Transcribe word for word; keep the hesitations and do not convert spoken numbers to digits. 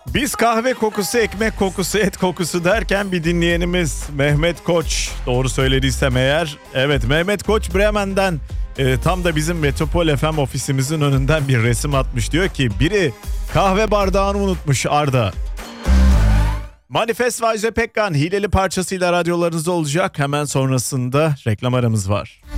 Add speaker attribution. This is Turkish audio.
Speaker 1: Biz kahve kokusu, ekmek kokusu, et kokusu derken bir dinleyenimiz Mehmet Koç, doğru söylediysem eğer. Evet, Mehmet Koç Bremen'den e, tam da bizim Metropol F M ofisimizin önünden bir resim atmış. Diyor ki biri kahve bardağını unutmuş Arda. Manifest ve Ajda Pekkan hileli parçasıyla radyolarınızda olacak. Hemen sonrasında reklam aramız var.